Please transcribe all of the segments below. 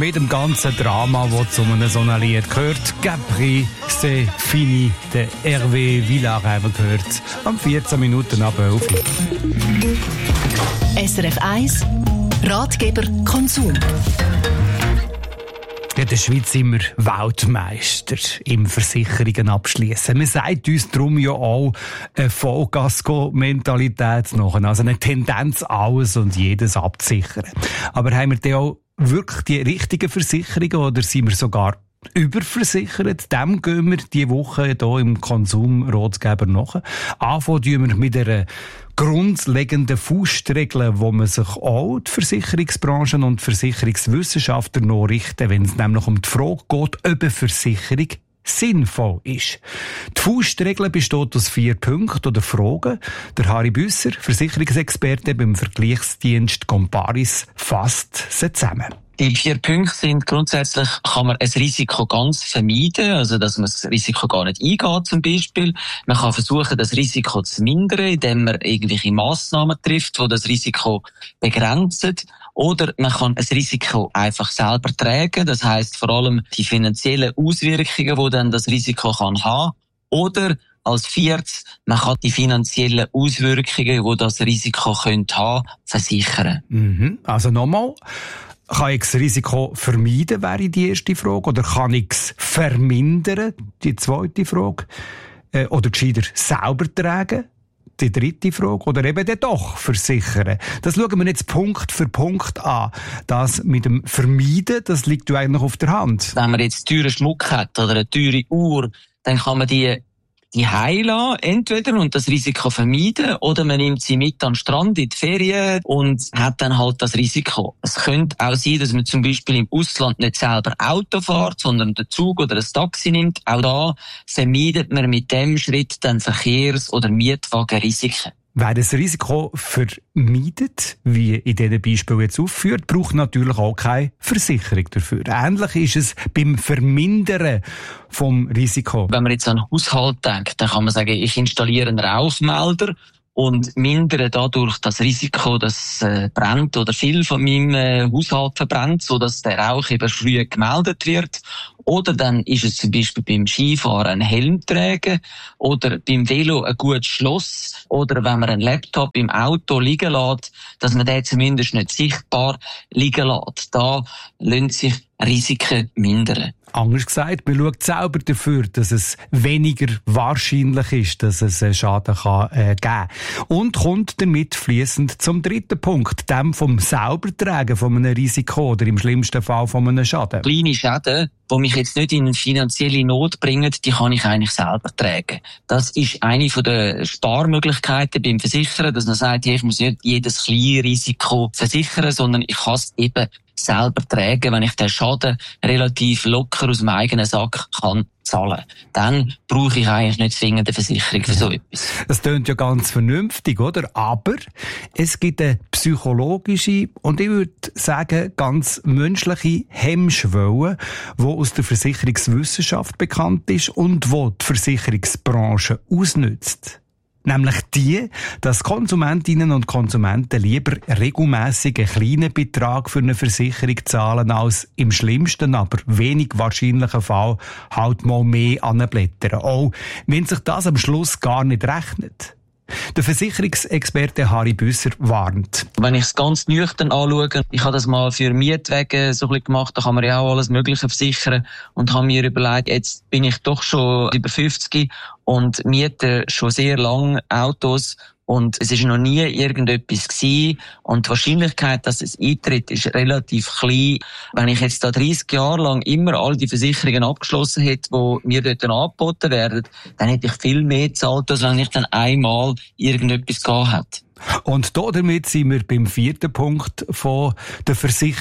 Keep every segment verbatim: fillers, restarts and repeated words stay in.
mit dem ganzen Drama, das zu einem so einem Lied gehört. Capri, c'est fini, der Hervé Villard haben gehört. Am vierzehn Minuten ab elf. S R F eins Ratgeber Konsum. In der Schweiz sind wir Weltmeister im Versicherungen abschließen. Man sagt uns darum ja auch eine Vollgasko-Mentalität nach. Also eine Tendenz, alles und jedes abzusichern. Aber haben wir dann auch wirklich die richtigen Versicherungen oder sind wir sogar überversichert? Dem gehen wir diese Woche hier im Konsumratgeber nach. Anfangen tun wir mit einer grundlegenden Faustregel, wo man sich auch die Versicherungsbranchen und Versicherungswissenschaftler noch richten, wenn es nämlich um die Frage geht, ob eine Versicherung sinnvoll ist. Die Faustregel besteht aus vier Punkten oder Fragen. Der Harry Büsser, Versicherungsexperte beim Vergleichsdienst Comparis, fasst sie zusammen. Die vier Punkte sind grundsätzlich, kann man ein Risiko ganz vermeiden, also dass man das Risiko gar nicht eingeht zum Beispiel. Man kann versuchen, das Risiko zu mindern, indem man irgendwelche Massnahmen trifft, die das Risiko begrenzen. Oder man kann ein Risiko einfach selber tragen, das heisst vor allem die finanziellen Auswirkungen, die dann das Risiko kann haben. Oder als viertes, man kann die finanziellen Auswirkungen, die das Risiko könnte haben, versichern. Mhm. Also nochmal. Kann ich das Risiko vermeiden, wäre die erste Frage. Oder kann ich es vermindern, die zweite Frage. Äh, oder gescheiter selber tragen, die dritte Frage. Oder eben dann doch versichern. Das schauen wir jetzt Punkt für Punkt an. Das mit dem Vermeiden, das liegt ja eigentlich auf der Hand. Wenn man jetzt teuren Schmuck hat oder eine teure Uhr, dann kann man die die heilen, entweder und das Risiko vermeiden, oder man nimmt sie mit an den Strand in die Ferien und hat dann halt das Risiko. Es könnte auch sein, dass man zum Beispiel im Ausland nicht selber Auto fährt, sondern den Zug oder ein Taxi nimmt. Auch da vermeidet man mit dem Schritt dann Verkehrs- oder Mietwagenrisiken. Wer das Risiko vermeidet, wie in diesen Beispielen jetzt aufführt, braucht natürlich auch keine Versicherung dafür. Ähnlich ist es beim Vermindern vom Risiko. Wenn man jetzt an den Haushalt denkt, dann kann man sagen, ich installiere einen Rauchmelder und mindere dadurch das Risiko, dass äh, brennt oder viel von meinem äh, Haushalt verbrennt, so dass der Rauch eben früh gemeldet wird. Oder dann ist es zum Beispiel beim Skifahren ein Helm tragen oder beim Velo ein gutes Schloss oder wenn man einen Laptop im Auto liegen lässt, dass man den zumindest nicht sichtbar liegen lässt. Da lassen sich Risiken mindern. Anders gesagt, man schaut selber dafür, dass es weniger wahrscheinlich ist, dass es einen Schaden kann, äh, geben kann. Und kommt damit fließend zum dritten Punkt, dem vom Selbertragen von einem Risiko oder im schlimmsten Fall von einem Schaden. Kleine Schäden, die mich jetzt nicht in finanzielle Not bringen, die kann ich eigentlich selber tragen. Das ist eine der Sparmöglichkeiten beim Versichern, dass man sagt, hey, ich muss nicht jedes kleine Risiko versichern, sondern ich kann es eben selber tragen, wenn ich den Schaden relativ locker aus dem eigenen Sack kann zahlen. Dann brauche ich eigentlich nicht zwingend eine Versicherung für so etwas. Das klingt ja ganz vernünftig, oder? Aber es gibt eine psychologische und ich würde sagen ganz menschliche Hemmschwelle, die aus der Versicherungswissenschaft bekannt ist und die die Versicherungsbranche ausnützt. Nämlich die, dass Konsumentinnen und Konsumenten lieber regelmässig einen kleinen Betrag für eine Versicherung zahlen, als im schlimmsten, aber wenig wahrscheinlichen Fall halt mal mehr anblättern. Auch wenn sich das am Schluss gar nicht rechnet. Der Versicherungsexperte Harry Büsser warnt. Wenn ich es ganz nüchtern anschaue, ich habe das mal für Mietwagen so ein bisschen gemacht, da kann man ja auch alles Mögliche versichern und habe mir überlegt, jetzt bin ich doch schon über fünfzig und miete schon sehr lange Autos und es ist noch nie irgendetwas gewesen und die Wahrscheinlichkeit, dass es eintritt, ist relativ klein. Wenn ich jetzt da dreißig Jahre lang immer all die Versicherungen abgeschlossen hätte, die mir dort angeboten werden, dann hätte ich viel mehr gezahlt, als wenn ich dann einmal irgendetwas gehabt hätte. Und damit sind wir beim vierten Punkt von der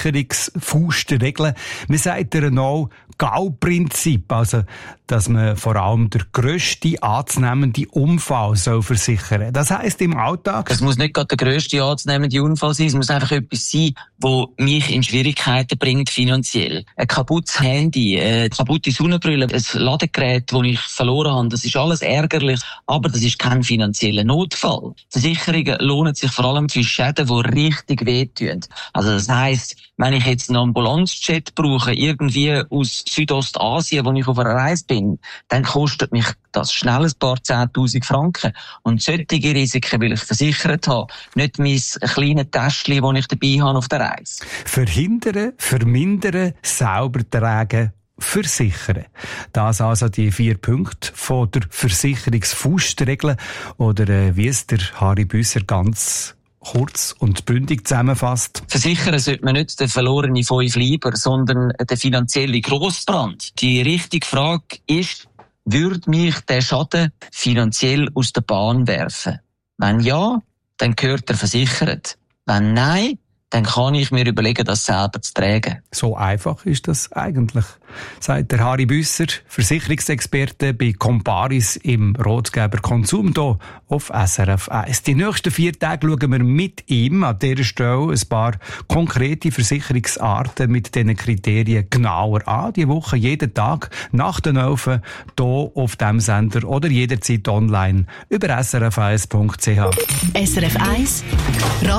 Versicherungsfaustregel. Man sagt ja auch Gau-Prinzip, also dass man vor allem der grösste anzunehmende Unfall soll versichern. Das heisst im Alltag... Es muss nicht gerade der grösste anzunehmende Unfall sein, es muss einfach etwas sein, das mich in Schwierigkeiten bringt finanziell. Ein kaputtes Handy, eine kaputte Sonnenbrille, ein Ladegerät, das ich verloren habe, das ist alles ärgerlich, aber das ist kein finanzieller Notfall. Versicherungen lohnen sich vor allem für Schäden, die richtig wehtun. Also das heisst, wenn ich jetzt einen Ambulanzjet brauche, irgendwie aus Südostasien, wo ich auf einer Reise bin, dann kostet mich das schnell ein paar zehntausend Franken. Und solche Risiken will ich versichert haben. Nicht mein kleines Täschchen, das ich dabei habe auf der Reise. Verhindern, vermindern, sauber tragen, versichern. Das also die vier Punkte von der Versicherungsfaustregel oder äh, wie es der Harry Büsser ganz kurz und bündig zusammenfasst. Versichern sollte man nicht den verlorenen fünf Lieber, sondern den finanziellen Grossbrand. Die richtige Frage ist, würde mich der Schaden finanziell aus der Bahn werfen? Wenn ja, dann gehört er versichert. Wenn nein, dann kann ich mir überlegen, das selber zu tragen. So einfach ist das eigentlich, sagt der Harry Büsser, Versicherungsexperte bei Comparis im Ratgeber Konsum hier auf S R F eins. Die nächsten vier Tage schauen wir mit ihm an dieser Stelle ein paar konkrete Versicherungsarten mit diesen Kriterien genauer an. Die Woche jeden Tag nach den Elfen hier auf diesem Sender oder jederzeit online über s r f eins punkt c h. S R F eins